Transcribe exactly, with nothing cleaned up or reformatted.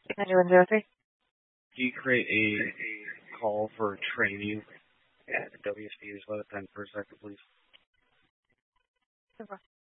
ninety-one zero three. Can you create a call for training at W S P as well? Time for a second, please. No problem.